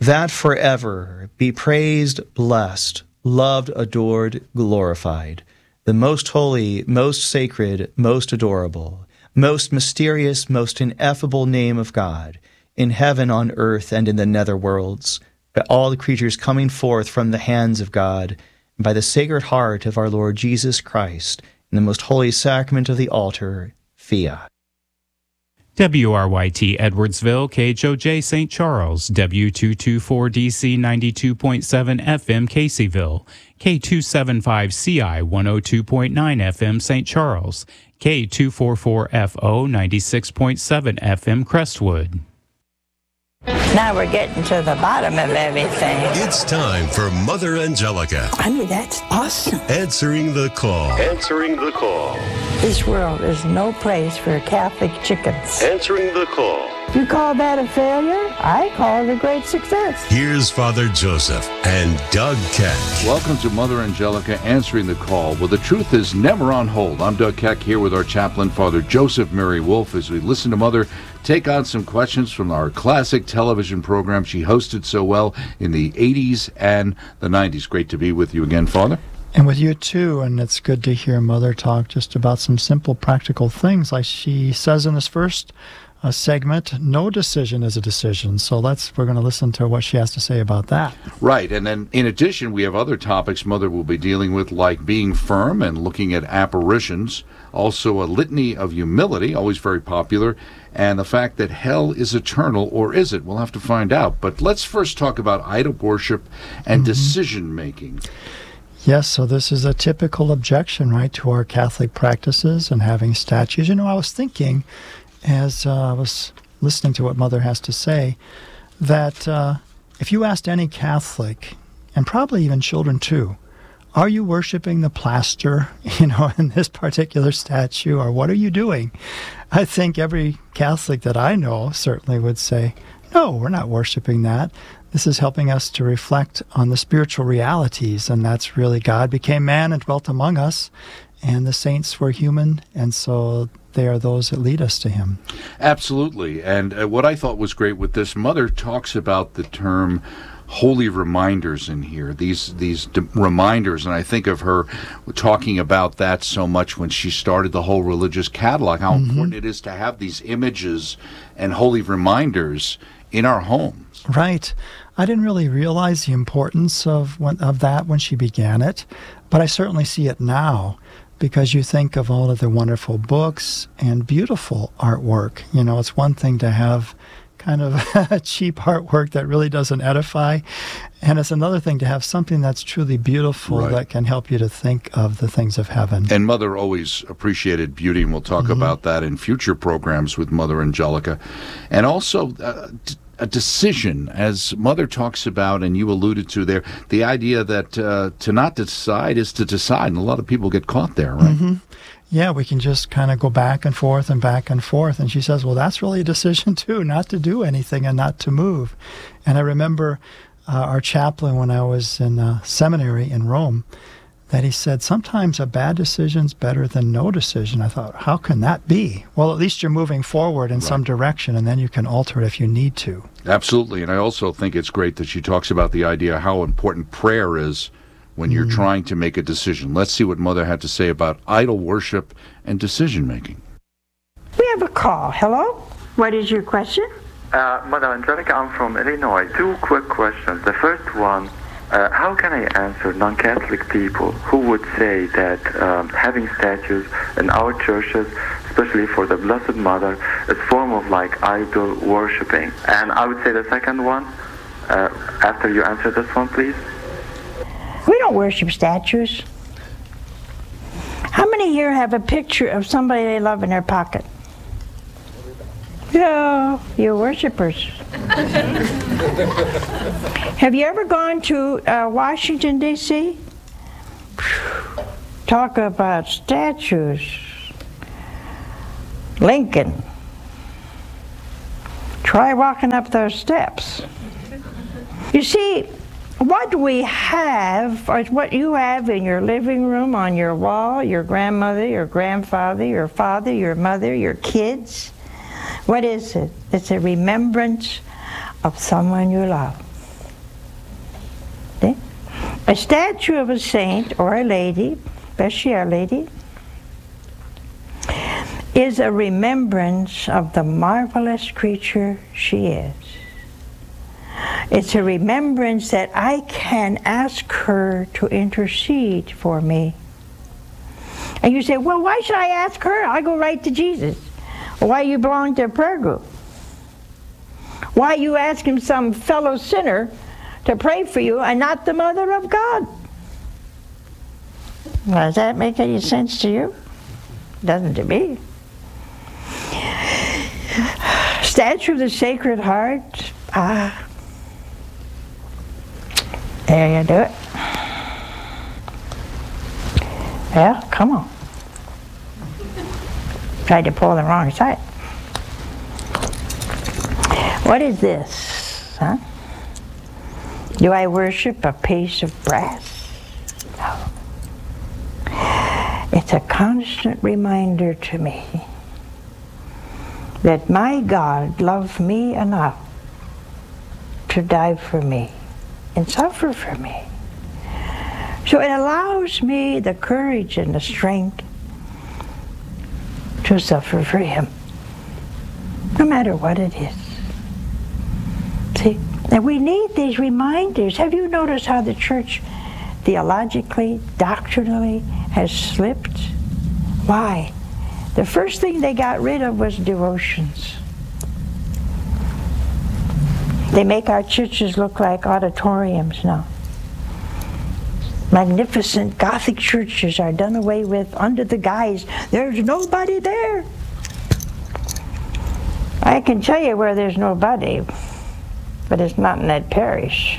that forever be praised, blessed, loved, adored, glorified, the most holy, most sacred, most adorable, most mysterious, most ineffable name of God, in heaven, on earth, and in the nether worlds, by all the creatures coming forth from the hands of God, and by the Sacred Heart of our Lord Jesus Christ, in the most holy sacrament of the altar, fiat. WRYT Edwardsville, KHOJ St. Charles, W224DC 92.7 FM Caseyville, K275CI 102.9 FM St. Charles, K244FO 96.7 FM Crestwood. Now we're getting to the bottom of everything. It's time for Mother Angelica. I mean, that's awesome. Answering the call. Answering the call. This world is no place for Catholic chickens. Answering the call. You call that a failure? I call it a great success. Here's Father Joseph and Doug Keck. Welcome to Mother Angelica Answering the Call, where the truth is never on hold. I'm Doug Keck here with our chaplain, Father Joseph Mary Wolf, as we listen to Mother take on some questions from our classic television program she hosted so well in the 80s and the 90s. Great to be with you again, Father. And with you too, and it's good to hear Mother talk just about some simple practical things. Like she says in this first segment, no decision is a decision. So we're going to listen to what she has to say about that. Right, and then in addition, we have other topics Mother will be dealing with, like being firm and looking at apparitions, also a litany of humility, always very popular, and the fact that hell is eternal, or is it? We'll have to find out. But let's first talk about idol worship and decision-making. Yes, so this is a typical objection, right, to our Catholic practices and having statues. You know, I was thinking, as I was listening to what Mother has to say, that if you asked any Catholic, and probably even children too, are you worshiping the plaster, in this particular statue, or what are you doing? I think every Catholic that I know certainly would say, no, we're not worshiping that. This is helping us to reflect on the spiritual realities, and that's really God became man and dwelt among us, and the saints were human, and so they are those that lead us to him. Absolutely, and what I thought was great with this, Mother talks about the term holy reminders in here, these reminders, and I think of her talking about that so much when she started the whole religious catalog, how important it is to have these images and holy reminders in our homes. Right. I didn't really realize the importance of that when she began it, but I certainly see it now, because you think of all of the wonderful books and beautiful artwork. It's one thing to have kind of cheap artwork that really doesn't edify, and it's another thing to have something that's truly beautiful that can help you to think of the things of heaven. And Mother always appreciated beauty, and we'll talk about that in future programs with Mother Angelica. And also a decision, as Mother talks about, and you alluded to there, the idea that to not decide is to decide, and a lot of people get caught there, right? Yeah, we can just kind of go back and forth and back and forth. And she says, well, that's really a decision too, not to do anything and not to move. And I remember our chaplain when I was in seminary in Rome, that he said, sometimes a bad decision's better than no decision. I thought, how can that be? Well, at least you're moving forward in some direction, and then you can alter it if you need to. Absolutely. And I also think it's great that she talks about the idea how important prayer is when you're trying to make a decision. Let's see what Mother had to say about idol worship and decision-making. We have a call. Hello? What is your question? Mother Angelica, I'm from Illinois. Two quick questions. The first one, how can I answer non-Catholic people who would say that having statues in our churches, especially for the Blessed Mother, is a form of idol worshipping? And I would say the second one, after you answer this one, please. We don't worship statues. How many here have a picture of somebody they love in their pocket? Yeah, you're worshipers. Have you ever gone to Washington, D.C.? Talk about statues. Lincoln. Try walking up those steps. You see, what we have, or what you have in your living room, on your wall, your grandmother, your grandfather, your father, your mother, your kids, what is it? It's a remembrance of someone you love. A statue of a saint or a lady, especially a lady, is a remembrance of the marvelous creature she is. It's a remembrance that I can ask her to intercede for me. And you say, well, why should I ask her? I go right to Jesus. Well, why you belong to a prayer group? Why you asking some fellow sinner to pray for you and not the Mother of God? Well, does that make any sense to you? Doesn't to me. Statue of the Sacred Heart. There you do it. Yeah, come on. Tried to pull the wrong side. What is this? Huh? Do I worship a piece of brass? No. It's a constant reminder to me that my God loved me enough to die for me and suffer for me. So it allows me the courage and the strength to suffer for Him, no matter what it is. See, and we need these reminders. Have you noticed how the church theologically, doctrinally has slipped? Why? The first thing they got rid of was devotions. They make our churches look like auditoriums now. Magnificent Gothic churches are done away with under the guise, there's nobody there. I can tell you where there's nobody, but it's not in that parish.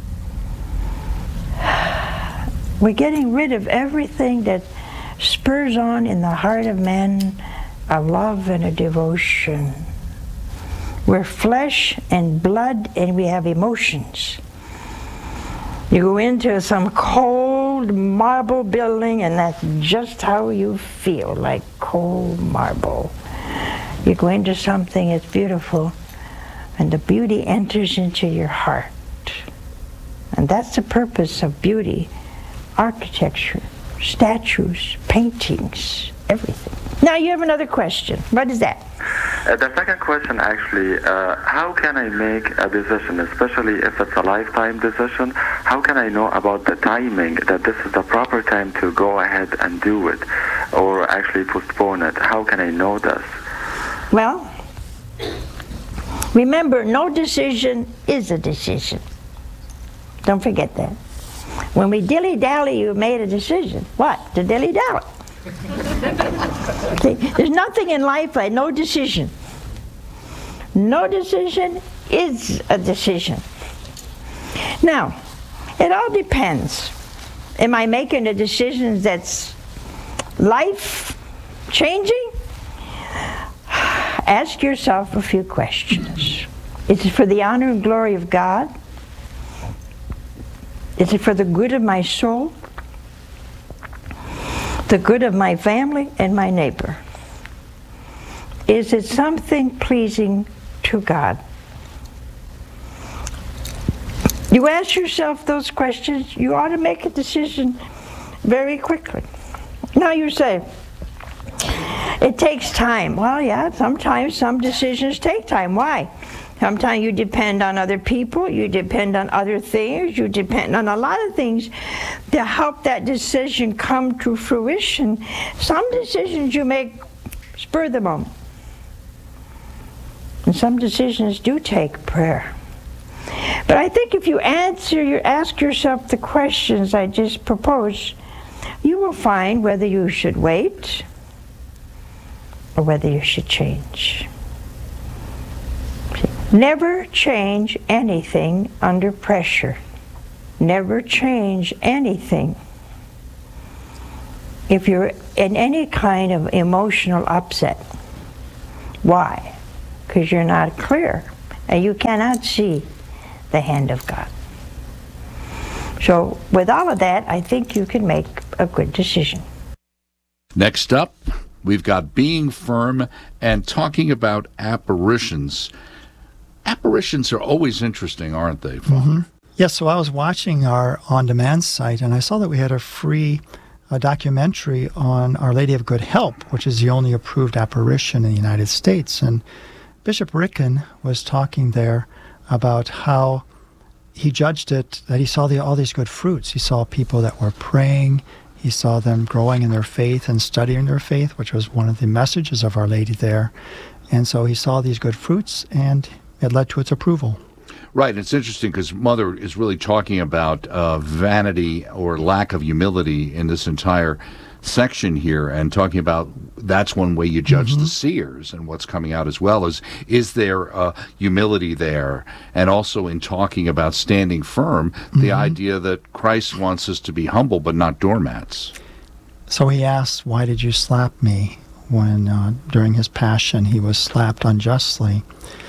We're getting rid of everything that spurs on in the heart of man a love and a devotion. We're flesh and blood and we have emotions. You go into some cold marble building and that's just how you feel, like cold marble. You go into something that's beautiful and the beauty enters into your heart. And that's the purpose of beauty. Architecture, statues, paintings, everything. Now you have another question. What is that? The second question actually, how can I make a decision, especially if it's a lifetime decision? How can I know about the timing, that this is the proper time to go ahead and do it, or actually postpone it? How can I know this? Well, remember, no decision is a decision. Don't forget that. When we dilly-dally, you made a decision. What? To dilly-dally. See, there's nothing in life like no decision. No decision is a decision. Now, it all depends. Am I making a decision that's life-changing? Ask yourself a few questions. Is it for the honor and glory of God? Is it for the good of my soul? The good of my family and my neighbor? Is it something pleasing to God? You ask yourself those questions, you ought to make a decision very quickly. Now you say, it takes time. Well, yeah, sometimes some decisions take time. Why? Sometimes you depend on other people, you depend on other things, you depend on a lot of things to help that decision come to fruition. Some decisions you make spur of the moment. And some decisions do take prayer. But I think if you ask yourself the questions I just proposed, you will find whether you should wait or whether you should change. Never change anything under pressure. Never change anything if you're in any kind of emotional upset. Why? Because you're not clear and you cannot see the hand of God. So with all of that, I think you can make a good decision. Next up, we've got being firm and talking about apparitions. Apparitions are always interesting, aren't they, Father? Mm-hmm. Yes, so I was watching our on-demand site, and I saw that we had a free documentary on Our Lady of Good Help, which is the only approved apparition in the United States. And Bishop Ricken was talking there about how he judged it, that he saw all these good fruits. He saw people that were praying. He saw them growing in their faith and studying their faith, which was one of the messages of Our Lady there. And so he saw these good fruits, and it led to its approval. Right. It's interesting because Mother is really talking about vanity or lack of humility in this entire section here, and talking about that's one way you judge the seers, and what's coming out as well is there humility there, and also in talking about standing firm, the idea that Christ wants us to be humble but not doormats. So he asks, "Why did you slap me?" when during his passion he was slapped unjustly.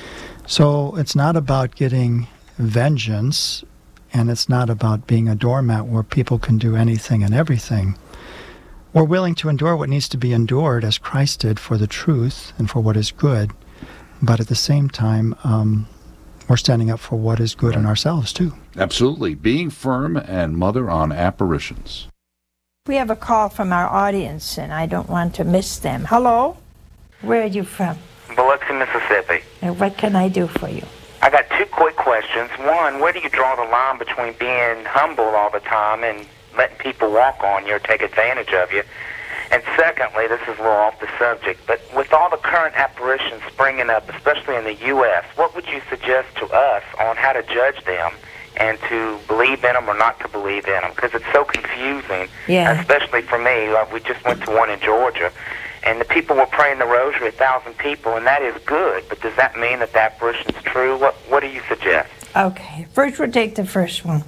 So it's not about getting vengeance, and it's not about being a doormat where people can do anything and everything. We're willing to endure what needs to be endured, as Christ did, for the truth and for what is good. But at the same time, we're standing up for what is good in ourselves, too. Absolutely. Being firm, and Mother on apparitions. We have a call from our audience, and I don't want to miss them. Hello? Where are you from? Biloxi, Mississippi. And what can I do for you? I got two quick questions. One, where do you draw the line between being humble all the time and letting people walk on you or take advantage of you? And secondly, this is a little off the subject, but with all the current apparitions springing up, especially in the U.S., what would you suggest to us on how to judge them and to believe in them or not to believe in them? Because it's so confusing, especially for me. We just went to one in Georgia, and the people were praying the rosary, 1,000 people, and that is good, but does that mean that the apparition's true? What do you suggest? Okay, first we'll take the first one.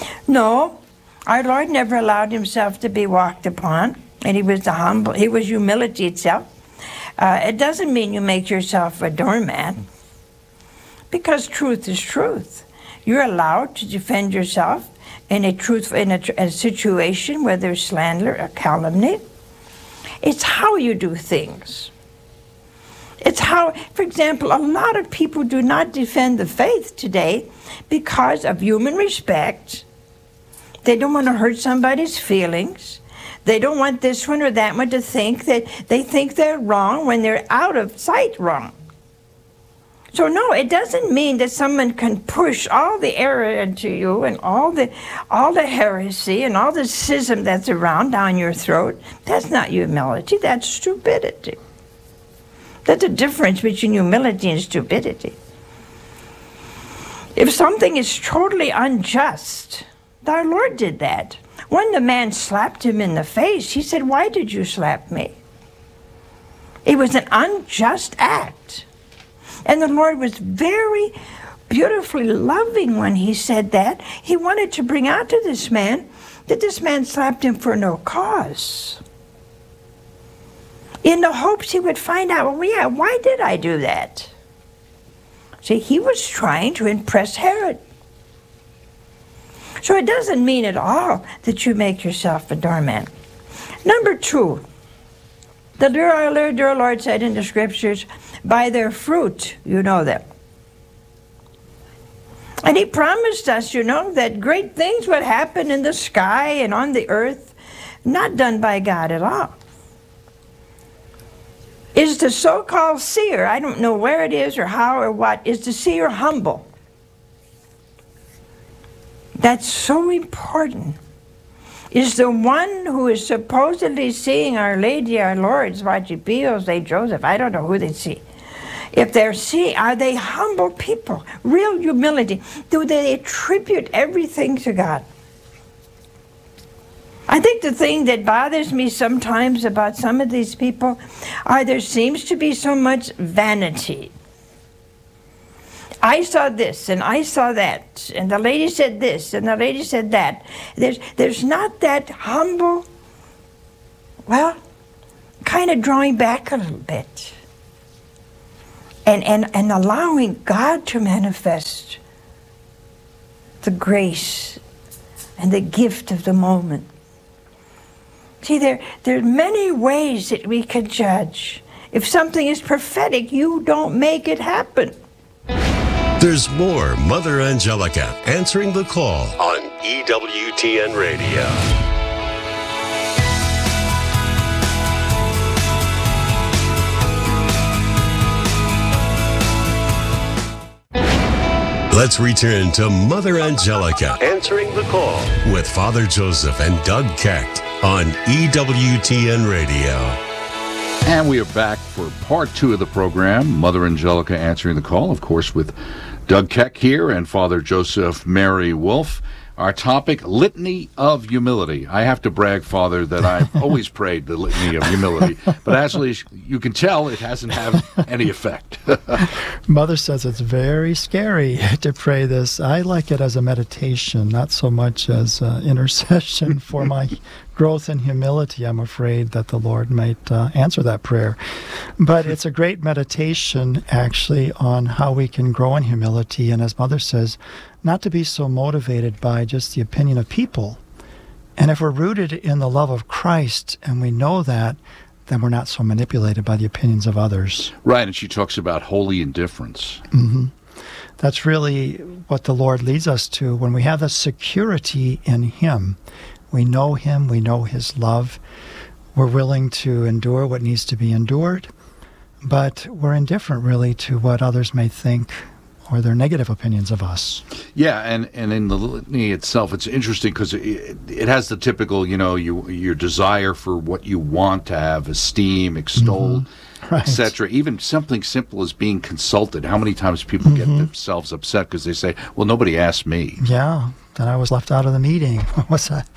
No, our Lord never allowed himself to be walked upon, and he was humility itself. It doesn't mean you make yourself a doormat, because truth is truth. You're allowed to defend yourself in a situation where there's slander or calumny. It's how you do things. It's how, for example, a lot of people do not defend the faith today because of human respect. They don't want to hurt somebody's feelings. They don't want this one or that one to think that they think they're wrong when they're out of sight wrong. So no, it doesn't mean that someone can push all the error into you and all the heresy and all the schism that's around down your throat. That's not humility, that's stupidity. That's the difference between humility and stupidity. If something is totally unjust, our Lord did that. When the man slapped him in the face, he said, "Why did you slap me?" It was an unjust act. And the Lord was very beautifully loving when he said that. He wanted to bring out to this man that this man slapped him for no cause, in the hopes he would find out, well, yeah, why did I do that? See, he was trying to impress Herod. So it doesn't mean at all that you make yourself a doormat. Number two, the dear Lord said in the scriptures, by their fruit you know them. And he promised us, that great things would happen in the sky and on the earth, not done by God at all. Is the so-called seer, I don't know where it is or how or what, is the seer humble? That's so important. Is the one who is supposedly seeing Our Lady, Our Lord, Svati Pio, St. Joseph, I don't know who they see. If they're seeing, are they humble people? Real humility. Do they attribute everything to God? I think the thing that bothers me sometimes about some of these people are there seems to be so much vanity. I saw this, and I saw that, and the lady said this, and the lady said that. There's not that humble, kind of drawing back a little bit. And allowing God to manifest the grace and the gift of the moment. See, there are many ways that we can judge. If something is prophetic, you don't make it happen. There's more Mother Angelica answering the call on EWTN Radio. Let's return to Mother Angelica answering the call with Father Joseph and Doug Keck on EWTN Radio. And we are back for part 2 of the program, Mother Angelica answering the call, of course, with Doug Keck here and Father Joseph Mary Wolf. Our topic, Litany of Humility. I have to brag, Father, that I've always prayed the Litany of Humility, but actually, you can tell it hasn't had any effect. Mother says it's very scary to pray this. I like it as a meditation, not so much as intercession for my growth in humility. I'm afraid that the Lord might answer that prayer. But it's a great meditation, actually, on how we can grow in humility. And as Mother says, not to be so motivated by just the opinion of people. And if we're rooted in the love of Christ, and we know that, then we're not so manipulated by the opinions of others. Right, and she talks about holy indifference. Mm-hmm. That's really what the Lord leads us to when we have the security in Him. We know Him, we know His love. We're willing to endure what needs to be endured, but we're indifferent really to what others may think or their negative opinions of us. Yeah, and in the litany itself, it's interesting because it has the typical, your desire for what you want to have, esteem, extolled, Right. etc. Even something simple as being consulted. How many times people get themselves upset because they say, well, nobody asked me. Yeah, that I was left out of the meeting. What's that?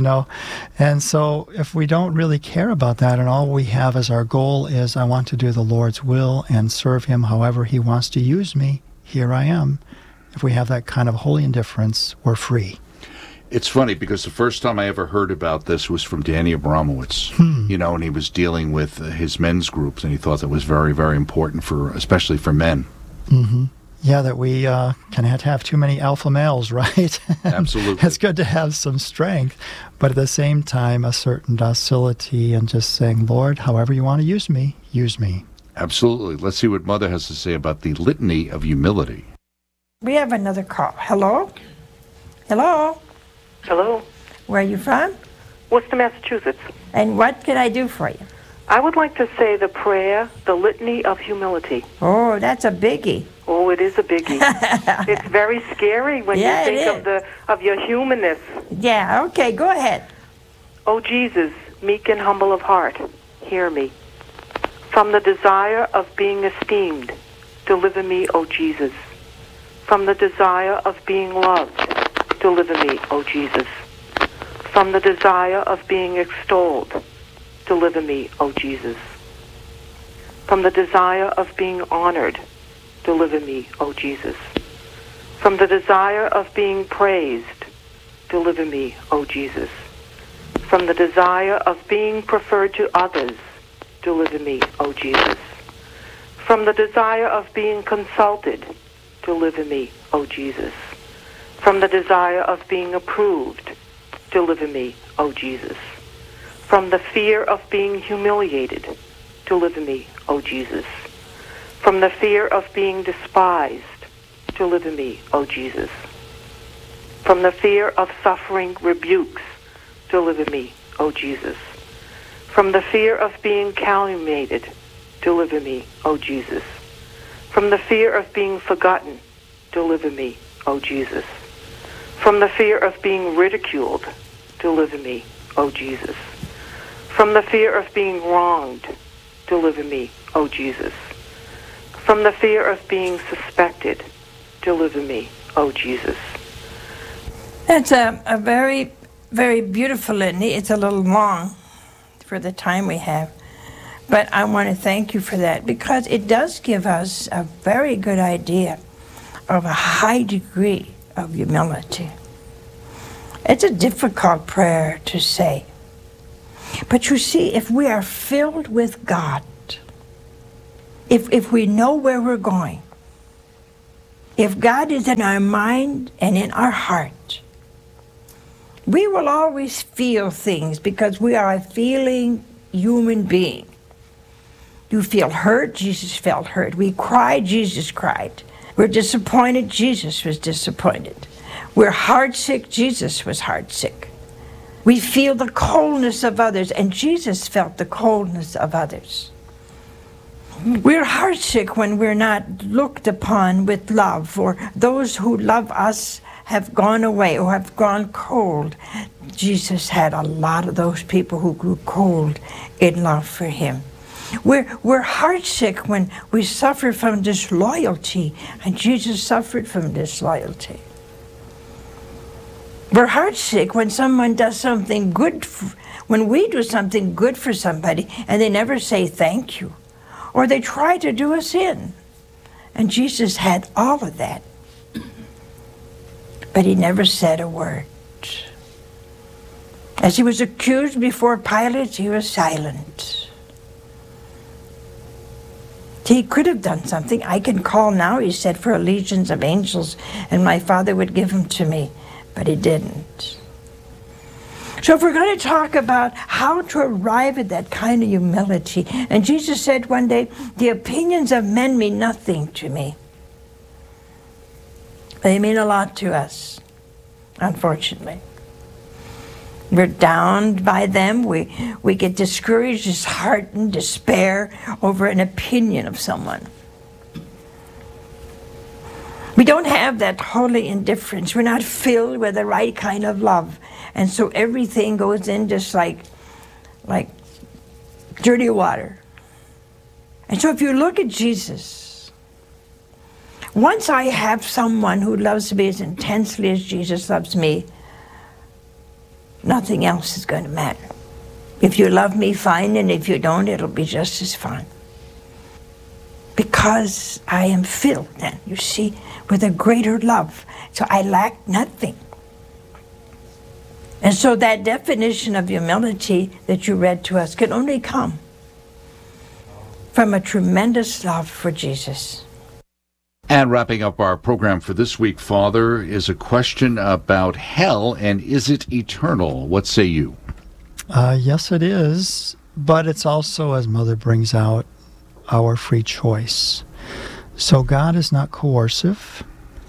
And so if we don't really care about that and all we have as our goal is I want to do the Lord's will and serve Him however He wants to use me, here I am. If we have that kind of holy indifference, we're free. It's funny because the first time I ever heard about this was from Danny Abramowitz, and he was dealing with his men's groups, and he thought that was very, very important especially for men. Mm-hmm. Yeah, that we can have too many alpha males, right? Absolutely. It's good to have some strength, but at the same time, a certain docility and just saying, Lord, however you want to use me, use me. Absolutely. Let's see what Mother has to say about the Litany of Humility. We have another call. Hello? Hello? Hello. Where are you from? Worcester, Massachusetts. And what can I do for you? I would like to say the prayer, the Litany of Humility. Oh, that's a biggie. Oh, it is a biggie. It's very scary when you think of your humanness. Yeah, okay, go ahead. Oh, Jesus, meek and humble of heart, hear me. From the desire of being esteemed, deliver me, O Jesus. From the desire of being loved, deliver me, O Jesus. From the desire of being extolled, deliver me, O Jesus. From the desire of being honored, deliver me, O Jesus. From the desire of being praised, deliver me, O Jesus. From the desire of being preferred to others, deliver me, O Jesus. From the desire of being consulted, deliver me, O Jesus. From the desire of being approved, deliver me, O Jesus. From the fear of being humiliated, deliver me, O Jesus. From the fear of being despised, deliver me, O Jesus. From the fear of suffering rebukes, deliver me, O Jesus. From the fear of being calumniated, deliver me, O Jesus. From the fear of being forgotten, deliver me, O Jesus. From the fear of being ridiculed, deliver me, O Jesus. From the fear of being wronged, deliver me, O Jesus. From the fear of being suspected, deliver me, O Jesus. That's a very, very beautiful litany. It's a little long for the time we have. But I want to thank you for that because it does give us a very good idea of a high degree of humility. It's a difficult prayer to say. But you see, if we are filled with God, if we know where we're going, if God is in our mind and in our heart, we will always feel things because we are a feeling human being. You feel hurt, Jesus felt hurt. We cry, Jesus cried. We're disappointed, Jesus was disappointed. We're heartsick, Jesus was heartsick. We feel the coldness of others, and Jesus felt the coldness of others. We're heartsick when we're not looked upon with love, or those who love us have gone away or have gone cold. Jesus had a lot of those people who grew cold in love for him. We're heartsick when we suffer from disloyalty, and Jesus suffered from disloyalty. We're heartsick when someone does something good, when we do something good for somebody and they never say thank you, or they try to do us in. And Jesus had all of that, but he never said a word. As he was accused before Pilate, he was silent. He could have done something. I can call now, he said, for legions of angels, and my Father would give them to me. But he didn't. So if we're going to talk about how to arrive at that kind of humility, and Jesus said one day, the opinions of men mean nothing to me. They mean a lot to us, unfortunately. We're downed by them. We get discouraged, disheartened, despair over an opinion of someone. We don't have that holy indifference. We're not filled with the right kind of love. And so everything goes in just like dirty water. And so if you look at Jesus, once I have someone who loves me as intensely as Jesus loves me, nothing else is going to matter. If you love me, fine, and if you don't, it'll be just as fine. Because I am filled then, you see, with a greater love. So I lack nothing. And so that definition of humility that you read to us can only come from a tremendous love for Jesus. And wrapping up our program for this week, Father, is a question about hell, and is it eternal? What say you? Yes, it is. But it's also, as Mother brings out, our free choice. So God is not coercive.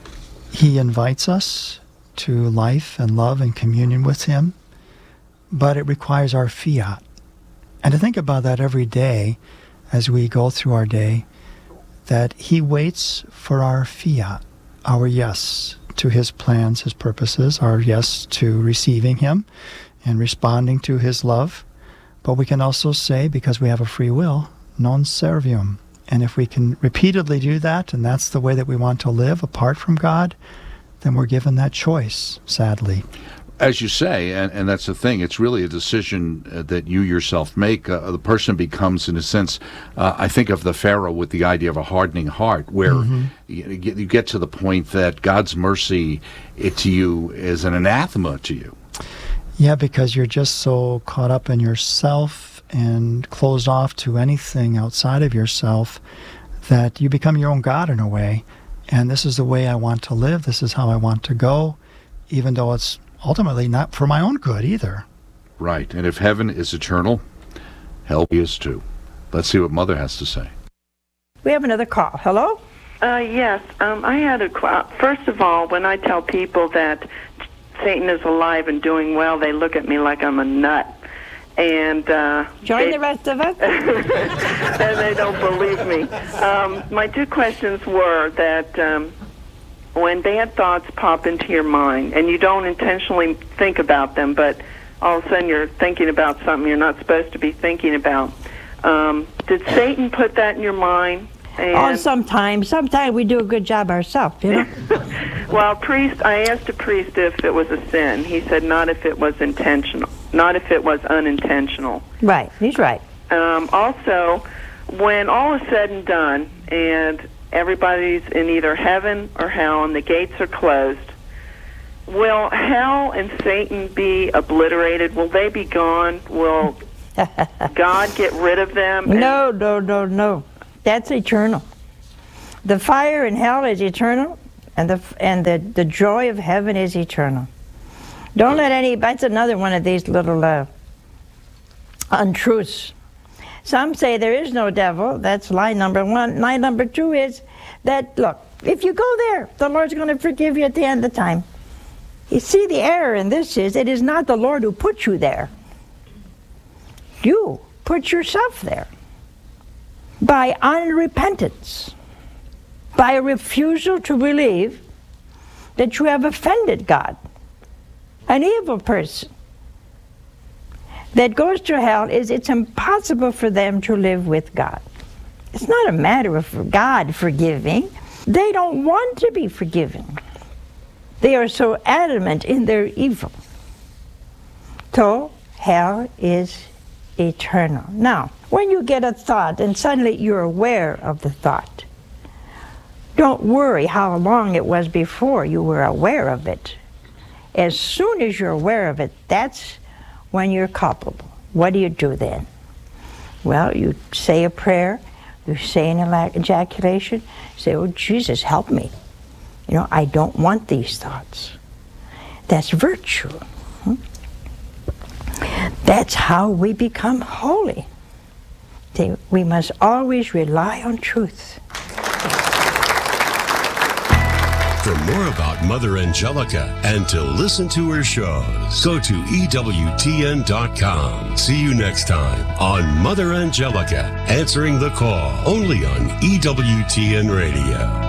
He invites us to life and love and communion with him, but it requires our fiat. And to think about that every day as we go through our day, that he waits for our fiat, our yes to his plans, his purposes, our yes to receiving him and responding to his love. But we can also say, because we have a free will, non servium. And if we can repeatedly do that, and that's the way that we want to live apart from God, then we're given that choice, sadly. As you say, and that's the thing, it's really a decision that you yourself make. The person becomes, in a sense, I think of the Pharaoh with the idea of a hardening heart, where you get to the point that God's mercy to you is an anathema to you. Yeah, because you're just so caught up in yourself and closed off to anything outside of yourself that you become your own God in a way. And this is the way I want to live. This is how I want to go, even though it's ultimately not for my own good either. Right. And if heaven is eternal, hell is too. Let's see what Mother has to say. We have another call. Hello? Yes. I had first of all, when I tell people that Satan is alive and doing well, they look at me like I'm a nut. And join the rest of us. And they don't believe me. My two questions were that when bad thoughts pop into your mind, and you don't intentionally think about them, but all of a sudden you're thinking about something you're not supposed to be thinking about, did Satan put that in your mind? And sometimes we do a good job ourselves, you know. Well, I asked a priest if it was a sin. He said not if it was intentional, not if it was unintentional. Right, he's right. Also, when all is said and done, and everybody's in either heaven or hell, and the gates are closed, will hell and Satan be obliterated? Will they be gone? Will God get rid of them? No. That's eternal. The fire in hell is eternal, and the joy of heaven is eternal. Don't let that's another one of these little untruths. Some say there is no devil. That's lie number one. Lie number two is that, look, If you go there, the Lord's going to forgive you at the end of the time. You see, the error in this is it is not the Lord who put you there. You put yourself there by unrepentance, by a refusal to believe that you have offended God. An evil person that goes to hell it's impossible for them to live with God. It's not a matter of God forgiving. They don't want to be forgiven. They are so adamant in their evil. So hell is eternal. Now, when you get a thought and suddenly you're aware of the thought, don't worry how long it was before you were aware of it. As soon as you're aware of it, that's when you're culpable. What do you do then? Well, you say a prayer, you say an ejaculation, say, oh, Jesus, help me. You know, I don't want these thoughts. That's virtue. That's how we become holy. We must always rely on truth. For more about Mother Angelica and to listen to her shows, go to EWTN.com. See you next time on Mother Angelica, Answering the Call, only on EWTN Radio.